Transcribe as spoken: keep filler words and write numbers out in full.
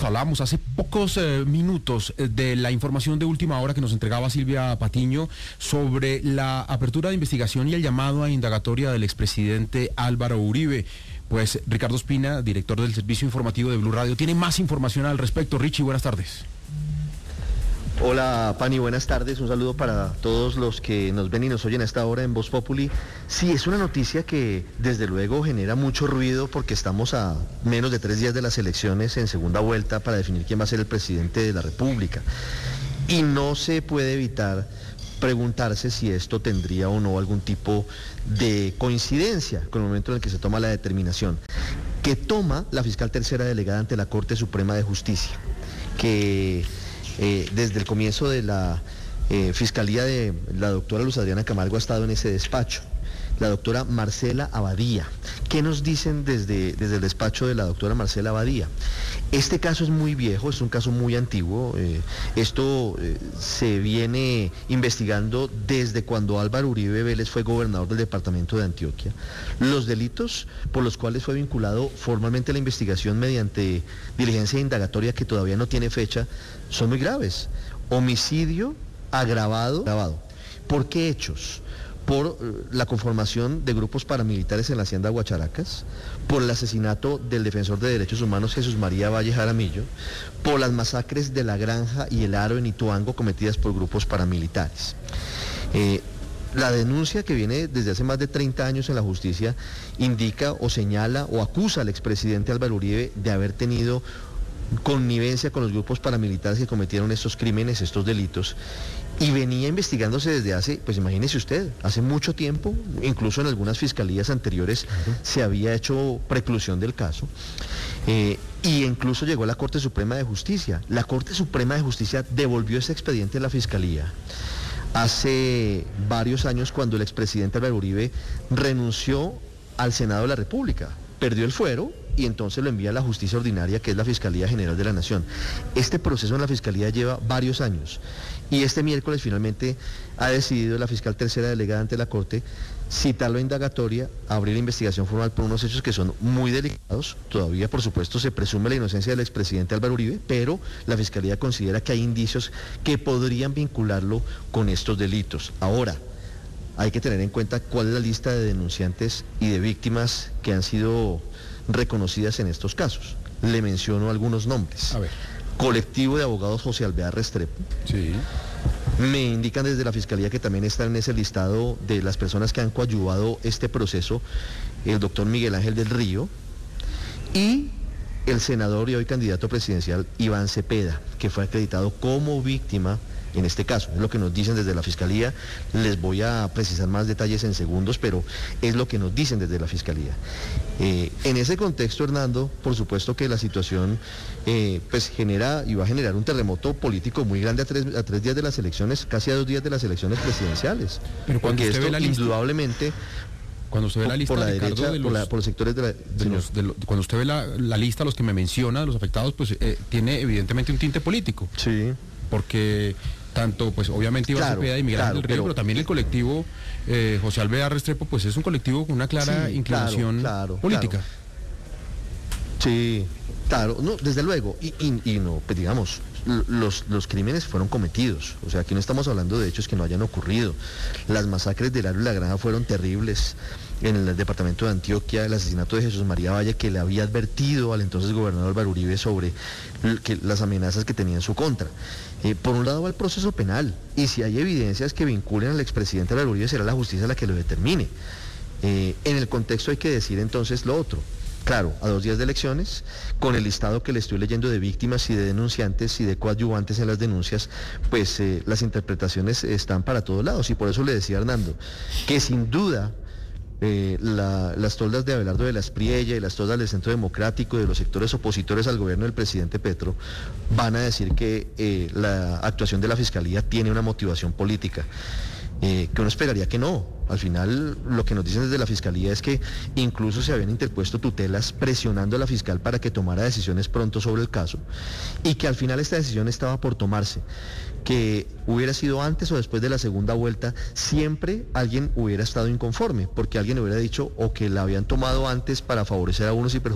Ernesto, hablábamos hace pocos eh, minutos eh, de la información de última hora que nos entregaba Silvia Patiño sobre la apertura de investigación y el llamado a indagatoria del expresidente Álvaro Uribe. Pues Ricardo Espina, director del servicio informativo de Blue Radio, tiene más información al respecto. Richie, buenas tardes. Hola Pani, buenas tardes, un saludo para todos los que nos ven y nos oyen a esta hora en Voz Populi. Sí, es una noticia que desde luego genera mucho ruido porque estamos a menos de tres días de las elecciones en segunda vuelta para definir quién va a ser el presidente de la República. Y no se puede evitar preguntarse si esto tendría o no algún tipo de coincidencia con el momento en el que se toma la determinación que toma la fiscal tercera delegada ante la Corte Suprema de Justicia, que Eh, desde el comienzo de la eh, fiscalía de la doctora Luz Adriana Camargo ha estado en ese despacho, la doctora Marcela Abadía. ¿Qué nos dicen desde, desde el despacho de la doctora Marcela Abadía? Este caso es muy viejo, es un caso muy antiguo, eh, esto eh, se viene investigando desde cuando Álvaro Uribe Vélez fue gobernador del departamento de Antioquia. Los delitos por los cuales fue vinculado formalmente la investigación mediante diligencia indagatoria que todavía no tiene fecha son muy graves. Homicidio agravado, agravado. ¿Por qué hechos? Por la conformación de grupos paramilitares en la hacienda Guacharacas, por el asesinato del defensor de derechos humanos Jesús María Valle Jaramillo, por las masacres de La Granja y El Aro en Ituango cometidas por grupos paramilitares. Eh, La denuncia que viene desde hace más de treinta años en la justicia indica o señala o acusa al expresidente Álvaro Uribe de haber tenido connivencia con los grupos paramilitares que cometieron estos crímenes, estos delitos, y venía investigándose desde hace, pues imagínese usted, hace mucho tiempo, incluso en algunas fiscalías anteriores uh-huh. se había hecho preclusión del caso, eh, y incluso llegó a la Corte Suprema de Justicia. La Corte Suprema de Justicia devolvió ese expediente a la fiscalía hace varios años cuando el expresidente Álvaro Uribe renunció al Senado de la República, perdió el fuero y entonces lo envía a la justicia ordinaria, que es la Fiscalía General de la Nación. Este proceso en la Fiscalía lleva varios años y este miércoles finalmente ha decidido la fiscal tercera delegada ante la Corte citarlo a indagatoria, abrir investigación formal por unos hechos que son muy delicados. Todavía, por supuesto, se presume la inocencia del expresidente Álvaro Uribe, pero la Fiscalía considera que hay indicios que podrían vincularlo con estos delitos. Ahora, hay que tener en cuenta cuál es la lista de denunciantes y de víctimas que han sido reconocidas en estos casos. Le menciono algunos nombres. A ver. Colectivo de abogados José Alvear Restrepo. Sí. Me indican desde la Fiscalía que también están en ese listado de las personas que han coadyuvado este proceso el doctor Miguel Ángel del Río y el senador y hoy candidato presidencial Iván Cepeda, que fue acreditado como víctima en este caso. Es lo que nos dicen desde la Fiscalía. Les voy a precisar más detalles en segundos, pero es lo que nos dicen desde la Fiscalía. Eh, en ese contexto, Hernando, por supuesto que la situación eh, pues genera y va a generar un terremoto político muy grande a tres, a tres días de las elecciones, casi a dos días de las elecciones presidenciales. Pero cuando porque usted esto ve la lista, indudablemente... Cuando usted ve la lista, por la Ricardo, derecha, de los, por, la, por los sectores de la... de los de lo, cuando usted ve la, la lista, los que me menciona, de los afectados, pues eh, tiene evidentemente un tinte político. Sí. Porque tanto, pues obviamente Iván claro, Cepeda y Miguel claro, Ángel del Río, pero, pero también el colectivo eh, José Alvear Restrepo, pues es un colectivo con una clara sí, inclinación claro, claro, política. Claro. Sí, claro, no, desde luego, y, y, y no, pues digamos, los, los crímenes fueron cometidos, o sea, aquí no estamos hablando de hechos que no hayan ocurrido. Las masacres del Aro y La Granja fueron terribles en el departamento de Antioquia, el asesinato de Jesús María Valle, que le había advertido al entonces gobernador Álvaro Uribe sobre que, las amenazas que tenía en su contra. Eh, por un lado va el proceso penal, y si hay evidencias que vinculen al expresidente Álvaro Uribe, será la justicia la que lo determine. Eh, en el contexto hay que decir entonces lo otro. Claro, a dos días de elecciones, con el listado que le estoy leyendo de víctimas y de denunciantes y de coadyuvantes en las denuncias, pues eh, las interpretaciones están para todos lados. Y por eso le decía a Hernando que sin duda eh, la, las toldas de Abelardo de la Espriella y las toldas del Centro Democrático y de los sectores opositores al gobierno del presidente Petro van a decir que eh, la actuación de la Fiscalía tiene una motivación política. Eh, que uno esperaría que no. Al final, lo que nos dicen desde la Fiscalía es que incluso se habían interpuesto tutelas presionando a la fiscal para que tomara decisiones pronto sobre el caso y que al final esta decisión estaba por tomarse, que hubiera sido antes o después de la segunda vuelta, siempre alguien hubiera estado inconforme, porque alguien hubiera dicho o que la habían tomado antes para favorecer a unos y perjudicar